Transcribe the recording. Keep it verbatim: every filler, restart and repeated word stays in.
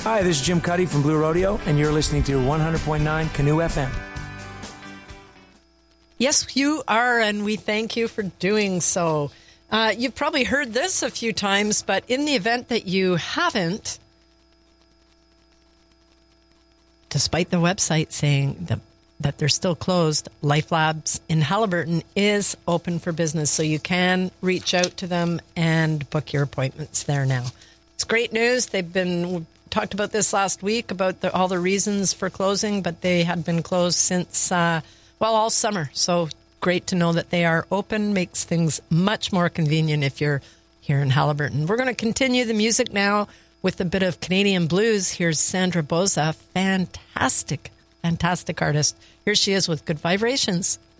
Hi, this is Jim Cuddy from Blue Rodeo, and you're listening to one hundred point nine Canoe F M. Yes, you are, and we thank you for doing so. Uh, you've probably heard this a few times, but in the event that you haven't, despite the website saying that, that they're still closed, Life Labs in Haliburton is open for business, so you can reach out to them and book your appointments there now. It's great news. They've been we talked about this last week, about the, all the reasons for closing, but they had been closed since... Uh, Well, all summer, so great to know that they are open. Makes things much more convenient if you're here in Haliburton. We're going to continue the music now with a bit of Canadian blues. Here's Sandra Boza, fantastic, fantastic artist. Here she is with Good Vibrations.